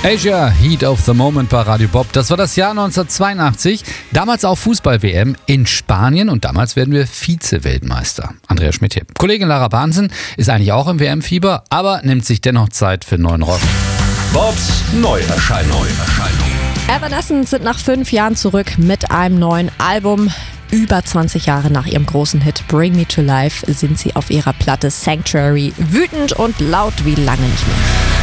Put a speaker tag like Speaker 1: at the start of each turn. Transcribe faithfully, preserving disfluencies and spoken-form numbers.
Speaker 1: Asia, Heat of the Moment bei Radio Bob. Das war das Jahr neunzehnhundertzweiundachtzig. Damals auch Fußball-W M in Spanien und damals werden wir Vize-Weltmeister. Andreas Schmidt hier. Kollegin Lara Bahnsen ist eigentlich auch im W M-Fieber, aber nimmt sich dennoch Zeit für neuen Rock.
Speaker 2: Bobs Neuerscheinung.
Speaker 3: Evanescence sind nach fünf Jahren zurück mit einem neuen Album. Über zwanzig Jahre nach ihrem großen Hit Bring Me to Life sind sie auf ihrer Platte Sanctuary wütend und laut wie lange nicht mehr.